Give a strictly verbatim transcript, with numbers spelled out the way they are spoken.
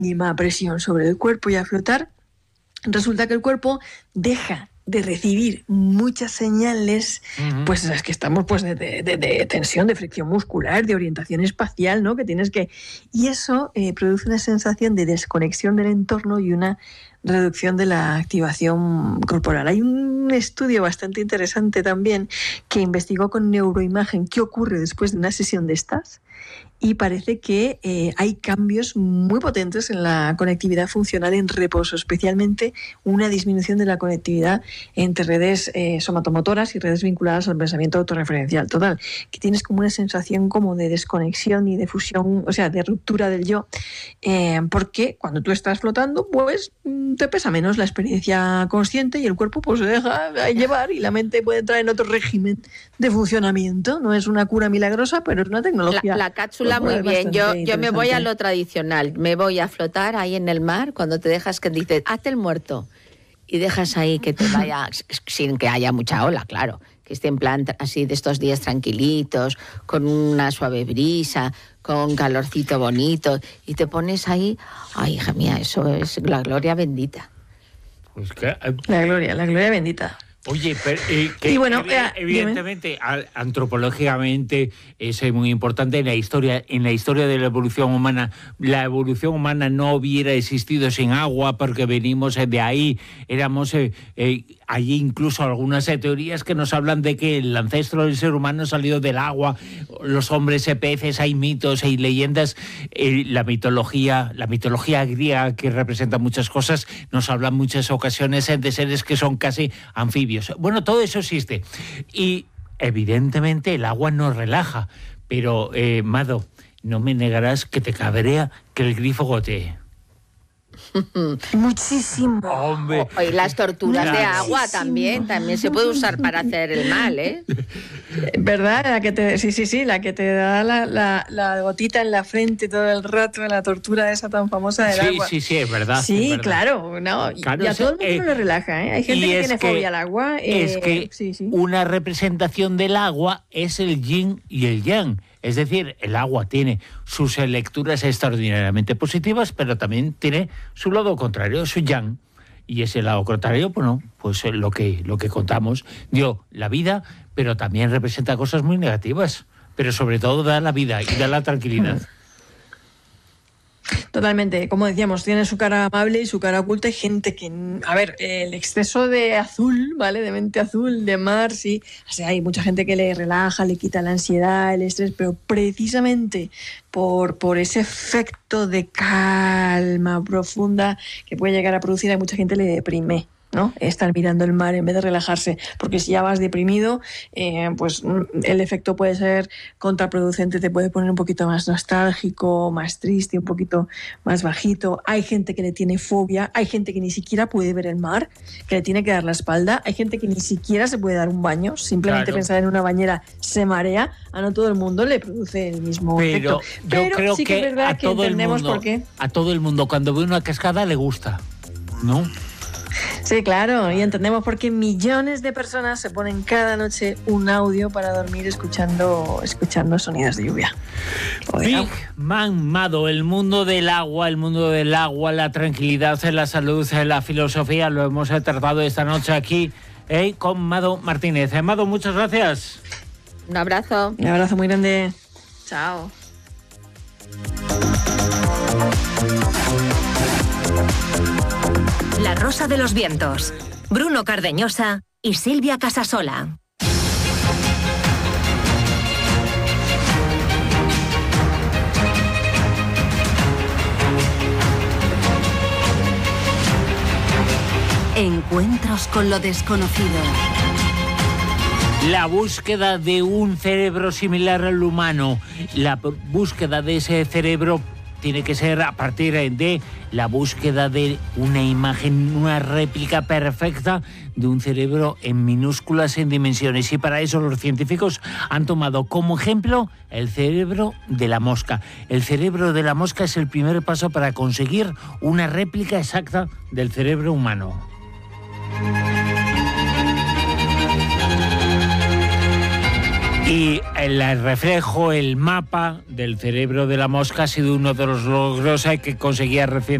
mínima presión sobre el cuerpo y a flotar, resulta que el cuerpo deja de recibir muchas señales, uh-huh. pues las que estamos pues de, de, de tensión, de fricción muscular, de orientación espacial, ¿no? Que tienes que... Y eso eh, produce una sensación de desconexión del entorno y una reducción de la activación corporal. Hay un estudio bastante interesante también que investigó con neuroimagen qué ocurre después de una sesión de estas, y parece que eh, hay cambios muy potentes en la conectividad funcional en reposo, especialmente una disminución de la conectividad entre redes eh, somatomotoras y redes vinculadas al pensamiento autorreferencial. Total, que tienes como una sensación como de desconexión y de fusión, o sea, de ruptura del yo, eh, porque cuando tú estás flotando, pues te pesa menos la experiencia consciente y el cuerpo pues se deja llevar y la mente puede entrar en otro régimen de funcionamiento. No es una cura milagrosa, pero es una tecnología. La, la cápsula muy bien. Yo, yo me voy a lo tradicional. Me voy a flotar ahí en el mar cuando te dejas que dices, hazte el muerto. Y dejas ahí que te vaya, sin que haya mucha ola, claro. Que esté en plan así de estos días tranquilitos, con una suave brisa, con calorcito bonito. Y te pones ahí, ay, hija mía, eso es la gloria bendita. Pues que... La gloria, la gloria bendita. Oye, pero eh, que, y bueno, eh, evidentemente, a, antropológicamente es muy importante en la historia, en la historia de la evolución humana. La evolución humana no hubiera existido sin agua porque venimos de ahí, éramos eh, eh, hay incluso algunas eh, teorías que nos hablan de que el ancestro del ser humano salió del agua, los hombres eh, peces, hay mitos, hay leyendas, eh, la mitología, la mitología griega que representa muchas cosas, nos habla en muchas ocasiones eh, de seres que son casi anfibios. Bueno, todo eso existe. Y evidentemente el agua nos relaja, pero, eh, Mado, no me negarás que te cabrea que el grifo gotee. Muchísimo. Hombre. O, y las torturas claro. de agua también, también se puede usar para hacer el mal, ¿eh? ¿Verdad? La que te, sí, sí, sí, la que te da la, la, la gotita en la frente todo el rato, la tortura esa tan famosa del sí, agua. Sí, sí, sí, es verdad. Sí, es verdad. claro, no, claro, y a todo el mundo eh, lo relaja, ¿eh? Hay gente que tiene que, fobia al agua. Eh, es que sí, sí. una representación del agua es el yin y el yang. Es decir, el agua tiene sus lecturas extraordinariamente positivas, pero también tiene su lado contrario, su yang. Y ese lado contrario, bueno, pues lo que, lo que contamos, dio la vida, pero también representa cosas muy negativas. Pero sobre todo da la vida y da la tranquilidad. Totalmente, como decíamos, tiene su cara amable y su cara oculta. Hay gente que, a ver, el exceso de azul, ¿vale? De mente azul, de mar, sí. O sea, hay mucha gente que le relaja, le quita la ansiedad, el estrés, pero precisamente por, por ese efecto de calma profunda que puede llegar a producir, a mucha gente le deprime, ¿no? Estar mirando el mar en vez de relajarse, porque si ya vas deprimido, eh, pues el efecto puede ser contraproducente, te puede poner un poquito más nostálgico, más triste, un poquito más bajito. Hay gente que le tiene fobia, hay gente que ni siquiera puede ver el mar, que le tiene que dar la espalda, hay gente que ni siquiera se puede dar un baño, simplemente claro. pensar en una bañera se marea. A no todo el mundo le produce el mismo pero efecto. Yo Pero creo sí que, que es verdad a que todo entendemos el mundo, por qué. a todo el mundo cuando ve una cascada le gusta, ¿no? Sí, claro, y entendemos por qué millones de personas se ponen cada noche un audio para dormir escuchando, escuchando sonidos de lluvia. Big Man Mado, el mundo del agua, el mundo del agua, la tranquilidad, la salud, la filosofía, lo hemos tratado esta noche aquí eh, con Mado Martínez. Eh, Mado, muchas gracias. Un abrazo. Un abrazo muy grande. Chao. La Rosa de los Vientos. Bruno Cardeñosa y Silvia Casasola. Encuentros con lo desconocido. La búsqueda de un cerebro similar al humano. La búsqueda de ese cerebro tiene que ser a partir de la búsqueda de una imagen, una réplica perfecta de un cerebro en minúsculas en dimensiones. Y para eso los científicos han tomado como ejemplo el cerebro de la mosca. El cerebro de la mosca es el primer paso para conseguir una réplica exacta del cerebro humano. Y el reflejo, el mapa del cerebro de la mosca ha sido uno de los logros que conseguía recientemente